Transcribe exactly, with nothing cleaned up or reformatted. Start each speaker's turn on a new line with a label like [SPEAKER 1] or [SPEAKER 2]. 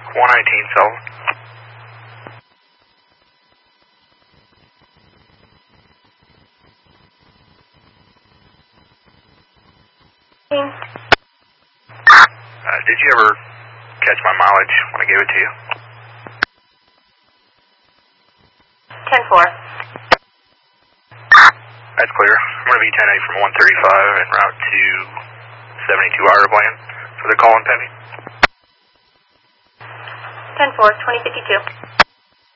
[SPEAKER 1] one nineteen, Sullivan. Uh, did you ever catch my mileage when I gave it to you?
[SPEAKER 2] ten four.
[SPEAKER 1] That's clear. I'm going to be ten eight from one thirty-five en route to seventy-two Ireland for the call-in pending.
[SPEAKER 2] ten four, twenty fifty-two.